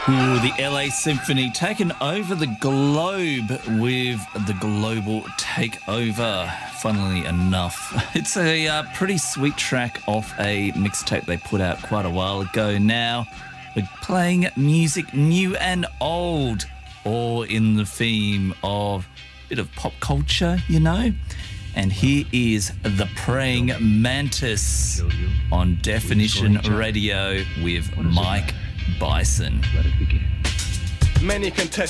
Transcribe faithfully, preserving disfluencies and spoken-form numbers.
Ooh, the L A Symphony taking over the globe with the Global Takeover. Funnily enough, it's a uh, pretty sweet track off a mixtape they put out quite a while ago now. We're playing music new and old, all in the theme of a bit of pop culture, you know? And here is The Praying Mantis on Definition Radio with Mike Bison. Let it begin. Many contest